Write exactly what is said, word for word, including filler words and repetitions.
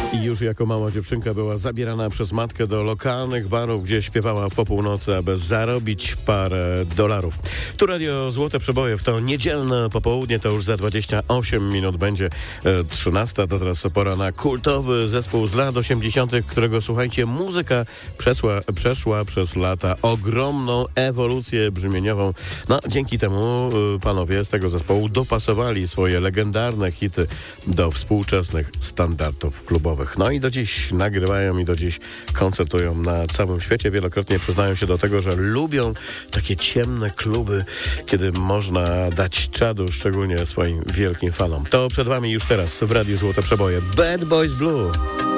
I już jako mała dziewczynka była zabierana przez matkę do lokalnych barów, gdzie śpiewała po północy, aby zarobić parę dolarów. Tu Radio Złote Przeboje w to niedzielne popołudnie, to już za dwadzieścia osiem minut będzie trzynasta. To teraz pora na kultowy zespół z lat osiemdziesiątych, którego, słuchajcie, muzyka przeszła, przeszła przez lata ogromną ewolucję brzmieniową. No, dzięki temu panowie z tego zespołu dopasowali swoje legendarne hity do współczesnych standardów klubowych. No i do dziś nagrywają i do dziś koncertują na całym świecie. Wielokrotnie przyznają się do tego, że lubią takie ciemne kluby, kiedy można dać czadu, szczególnie swoim wielkim fanom. To przed wami już teraz w Radiu Złote Przeboje Bad Boys Blue.